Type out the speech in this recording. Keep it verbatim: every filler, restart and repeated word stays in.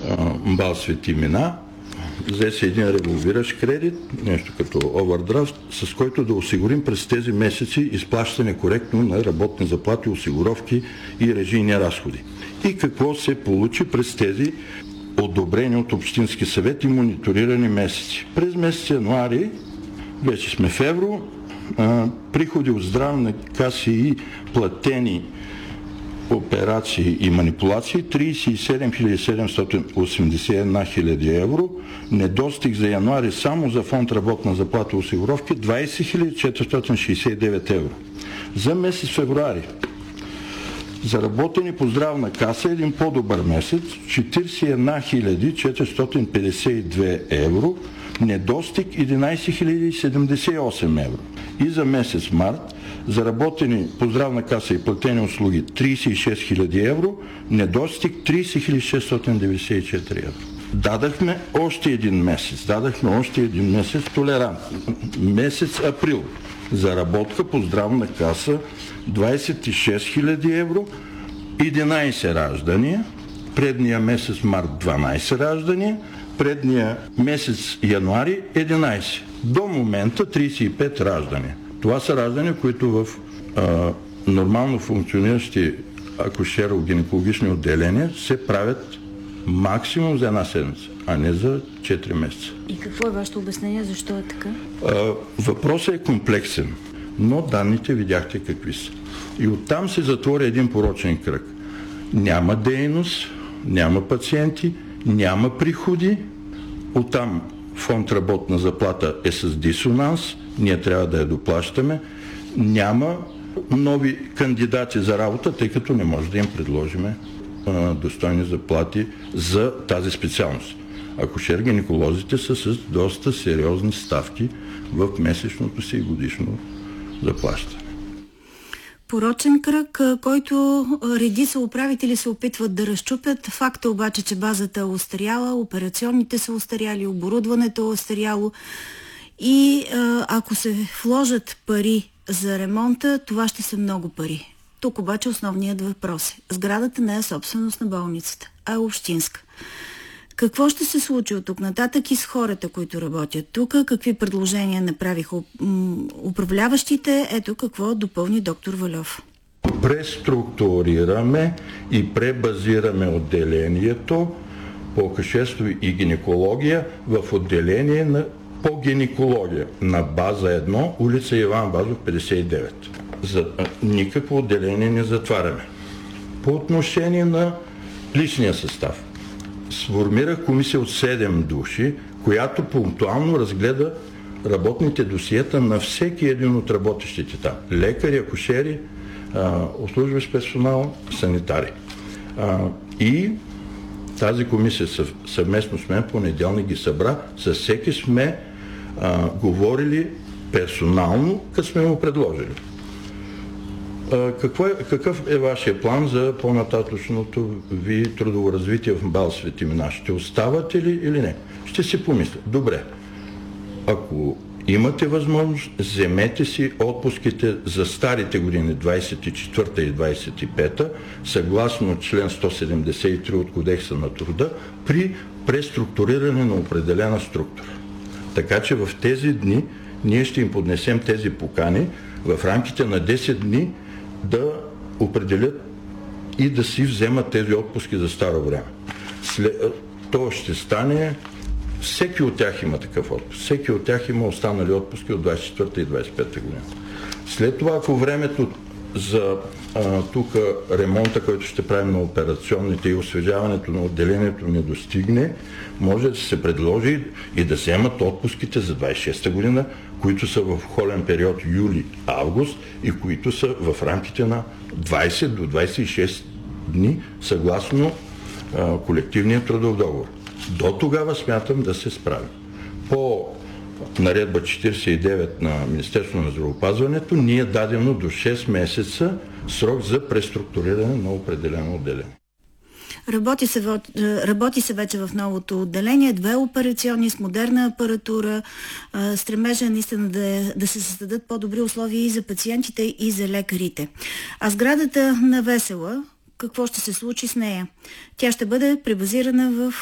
МБАЛ Свети Мина. Взе се един револвиращ кредит, нещо като овърдрафт, с който да осигурим през тези месеци изплащане коректно на работни заплати, осигуровки и режийни разходи. И какво се получи през тези одобрени от Общински съвет и мониторирани месеци? През месец януари, вече сме в евро, а, приходи от здравни каси и платени операции и манипулации тридесет и седем хиляди седемстотин осемдесет и една хиляди евро, недостиг за януари само за фонд работна заплата и осигуровки двадесет хиляди четиристотин шестдесет и девет евро. За месец февруари заработени по здравна каса един по-добър месец четиридесет и една хиляди четиристотин петдесет и две евро, недостиг единадесет хиляди седемдесет и осем евро. И за месец март заработени по здравна каса и платени услуги тридесет и шест хиляди евро, недостиг тридесет хиляди шестстотин деветдесет и четири евро. Дадахме още един месец, дадахме още един месец толерант. Месец април. Заработка по здравна каса двадесет и шест хиляди евро, единадесет раждания, предния месец март дванадесет раждания, предния месец януари единадесет. До момента тридесет и пет раждания. Това са раждания, които в а, нормално функциониращи акушеро-гинекологични отделения се правят максимум за една седмица, а не за четири месеца. И какво е вашето обяснение? Защо е така? А, въпросът е комплексен, но данните видяхте какви са. И оттам се затвори един порочен кръг. Няма дейност, няма пациенти, няма приходи, оттам фонд работна заплата е с дисонанс, ние трябва да я доплащаме, няма нови кандидати за работа, тъй като не може да им предложиме а, достойни заплати за тази специалност. Акушер-гинеколозите са с доста сериозни ставки в месечното си и годишно заплащане. Порочен кръг, който редица управители се опитват да разчупят. Факта обаче, че базата е остаряла, операционните са остаряли, оборудването е остаряло и ако се вложат пари за ремонта, това ще са много пари. Тук обаче основният въпрос е: сградата не е собственост на болницата, а е общинска. Какво ще се случи от тук нататък и с хората, които работят тук? Какви предложения направиха управляващите? Ето какво допълни доктор Вальов. Преструктурираме и пребазираме отделението по акушерство и гинекология в отделение на, по гинекология на база едно, улица Иван Вазов петдесет и девет. За никакво отделение не затваряме. По отношение на личния състав. Сформирах комисия от седем души, която пунктуално разгледа работните досиета на всеки един от работещите там. Лекари, акушери, обслужващ персонал, санитари. А, и тази комисия съв, съвместно с мен понеделник ги събра. С всеки сме а, говорили персонално, като сме му предложили. Какво е, какъв е вашия план за по-нататъчното ви трудово развитие в МБАЛ Свети Мина? Ще оставате ли или не? Ще си помисля. Добре. Ако имате възможност, вземете си отпуските за старите години двадесет и четвърта и двадесет и пета, съгласно член сто седемдесет и три от Кодекса на труда, при преструктуриране на определена структура. Така че в тези дни ние ще им поднесем тези покани в рамките на десет дни да определят и да си вземат тези отпуски за старо време. След, то ще стане, всеки от тях има такъв отпуск. Всеки от тях има останали отпуски от двадесет и четвърта и двадесет и пета година. След това, ако времето за а, тук ремонта, който ще правим на операционните и освежаването на отделението не достигне, може да се предложи и да вземат отпуските за двадесет и шеста година, които са в холен период юли-август и които са в рамките на двадесет до двадесет и шест дни, съгласно а, колективния трудов договор. До тогава смятам да се справим. По наредба четиридесет и девет на Министерството на здравеопазването ни е дадено до шест месеца срок за преструктуриране на определено отделение. Работи се, работи се вече в новото отделение, две операционни с модерна апаратура. Стремежа наистина да, да се създадат по-добри условия и за пациентите, и за лекарите. А сградата на Весела, какво ще се случи с нея? Тя ще бъде пребазирана в